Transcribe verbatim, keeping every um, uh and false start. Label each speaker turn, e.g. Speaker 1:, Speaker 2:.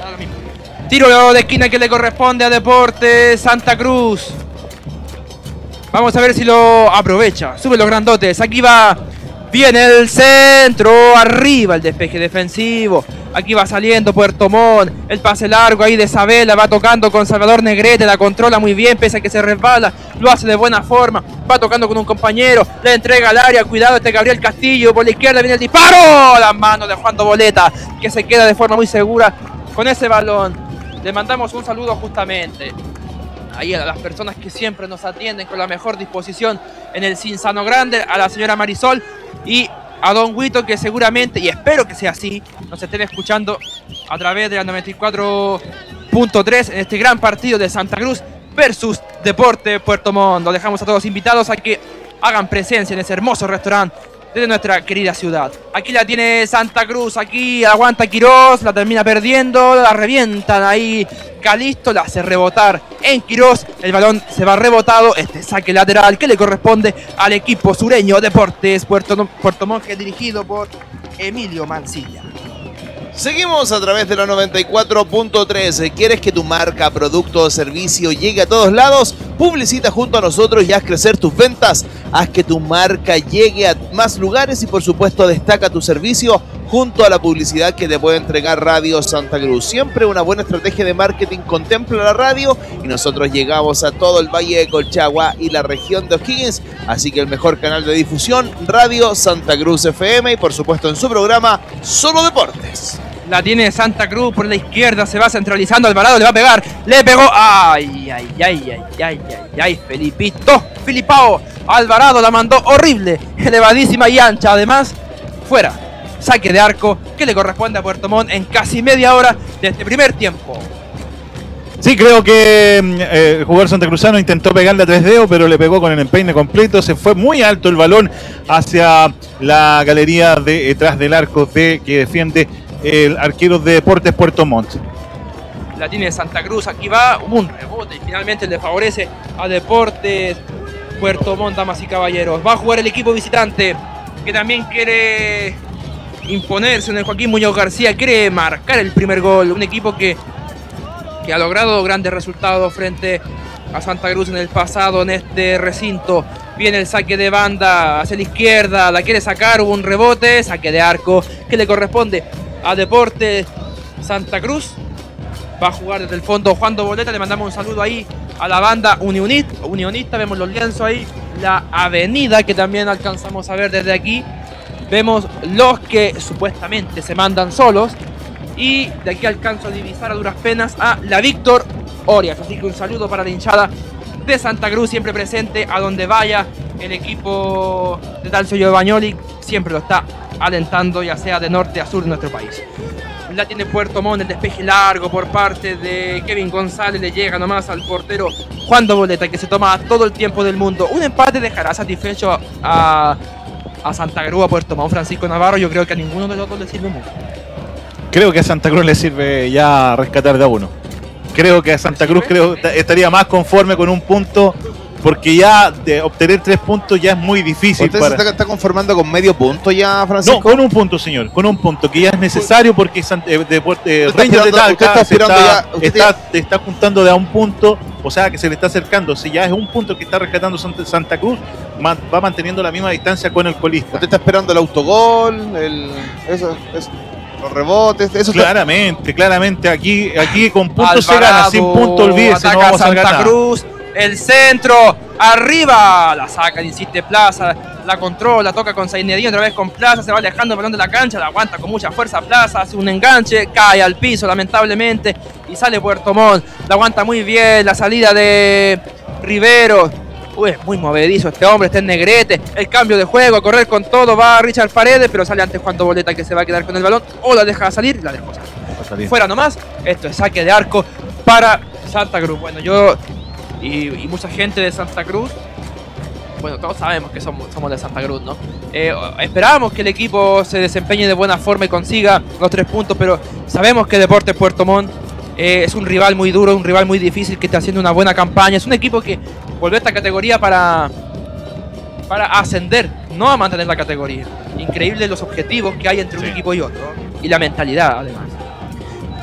Speaker 1: Tiro de esquina que le corresponde a Deportes Santa Cruz. Vamos a ver si lo aprovecha. Sube los grandotes. Aquí va. Viene el centro. Arriba el despeje defensivo. Aquí va saliendo Puerto Montt. El pase largo ahí de Sabela. Va tocando con Salvador Negrete. La controla muy bien pese a que se resbala. Lo hace de buena forma. Va tocando con un compañero. Le entrega al área. Cuidado este Gabriel Castillo. Por la izquierda viene el disparo. Las manos de Juan Boleta. Que se queda de forma muy segura con ese balón. Le mandamos un saludo justamente ahí a las personas que siempre nos atienden con la mejor disposición en el Cinzano Grande, a la señora Marisol y a don Huito, que seguramente, y espero que sea así, nos estén escuchando a través de la noventa y cuatro punto tres en este gran partido de Santa Cruz versus Deportes Puerto Montt. Los dejamos a todos invitados a que hagan presencia en ese hermoso restaurante de nuestra querida ciudad. Aquí la tiene Santa Cruz, aquí aguanta Quirós, la termina perdiendo, la revientan ahí Calisto, la hace rebotar en Quirós, el balón se va rebotado, este saque lateral que le corresponde al equipo sureño Deportes Puerto, Puerto Montt, dirigido por Emilio Mancilla.
Speaker 2: Seguimos a través de la noventa y cuatro punto tres. ¿Quieres que tu marca, producto o servicio llegue a todos lados? Publicita junto a nosotros y haz crecer tus ventas. Haz que tu marca llegue a más lugares y por supuesto destaca tu servicio junto a la publicidad que te puede entregar Radio Santa Cruz. Siempre una buena estrategia de marketing contempla la radio y nosotros llegamos a todo el Valle de Colchagua y la región de O'Higgins. Así que el mejor canal de difusión, Radio Santa Cruz F M y por supuesto en su programa Solo Deportes.
Speaker 1: La tiene Santa Cruz por la izquierda, se va centralizando, Alvarado le va a pegar, le pegó, ay, ay, ay, ay, ay, ay, ay, Felipito, Filipao, Alvarado la mandó horrible, elevadísima y ancha, además, fuera, saque de arco que le corresponde a Puerto Montt en casi media hora de este primer tiempo.
Speaker 3: Sí, creo que eh, el jugador santacruzano intentó pegarle a tres dedos, pero le pegó con el empeine completo. Se fue muy alto el balón hacia la galería de, detrás del arco de, que defiende el arquero de Deportes Puerto Montt.
Speaker 1: La tiene Santa Cruz, aquí va un rebote y finalmente le favorece a Deportes Puerto Montt, damas y caballeros. Va a jugar el equipo visitante que también quiere imponerse en el Joaquín Muñoz García, quiere marcar el primer gol. Un equipo que que ha logrado grandes resultados frente a Santa Cruz en el pasado en este recinto. Viene el saque de banda hacia la izquierda, la quiere sacar, hubo un rebote, saque de arco que le corresponde a Deportes Santa Cruz. Va a jugar desde el fondo Juan Boleta, le mandamos un saludo ahí a la banda unionista, unionista. Vemos los lienzos ahí, la avenida que también alcanzamos a ver desde aquí. Vemos los que supuestamente se mandan solos. Y de aquí alcanzo a divisar a duras penas a la Víctor Orias. Así que un saludo para la hinchada de Santa Cruz, siempre presente a donde vaya el equipo de Talcio de Bañoli. Siempre lo está alentando, ya sea de norte a sur de nuestro país. La tiene Puerto Montt, el despeje largo por parte de Kevin González. Le llega nomás al portero Juan Boleta, que se toma todo el tiempo del mundo. Un empate dejará satisfecho a, a Santa Cruz, a Puerto Montt. Francisco Navarro, yo creo que a ninguno de los dos le sirve mucho.
Speaker 3: Creo que a Santa Cruz le sirve ya rescatar de a uno. Creo que a Santa Cruz creo, estaría más conforme con un punto, porque ya de obtener tres puntos ya es muy difícil.
Speaker 2: ¿Usted
Speaker 3: para...
Speaker 2: se está, está conformando con medio punto ya, Francisco?
Speaker 3: No, con un punto, señor, con un punto, que ya es necesario porque eh, de, eh,
Speaker 2: Rangers de Talca
Speaker 3: está,
Speaker 2: ya,
Speaker 3: está, ya... está juntando de a un punto, o sea que se le está acercando. Si ya es un punto que está rescatando Santa, Santa Cruz, man, va manteniendo la misma distancia con el colista.
Speaker 2: ¿Usted está esperando el autogol? El, eso, eso. Los rebotes, eso
Speaker 3: claramente, está... claramente aquí, aquí con puntos
Speaker 1: Alvarado,
Speaker 3: se gana, sin puntos olvídese, no vamos a
Speaker 1: Santa
Speaker 3: ganar.
Speaker 1: Cruz, el centro, arriba, la saca, insiste Plaza, la controla, toca con Zainedín, otra vez con Plaza, se va alejando el balón de la cancha, la aguanta con mucha fuerza Plaza, hace un enganche, cae al piso lamentablemente y sale Puerto Montt, la aguanta muy bien, la salida de Rivero. Uy, es muy movedizo este hombre, está en Negrete, el cambio de juego, a correr con todo, va Richard Paredes, pero sale antes Juan Boleta, que se va a quedar con el balón, o la deja salir, la dejó salir. Fuera nomás, esto es saque de arco para Santa Cruz. Bueno, yo y, y mucha gente de Santa Cruz, bueno, todos sabemos que somos, somos de Santa Cruz, ¿no? Eh, esperábamos que el equipo se desempeñe de buena forma y consiga los tres puntos, pero sabemos que Deportes Puerto Montt eh, es un rival muy duro, un rival muy difícil que está haciendo una buena campaña, es un equipo que volvió a esta categoría para, para ascender, no a mantener la categoría. Increíble los objetivos que hay entre un sí. equipo y otro, y la mentalidad además.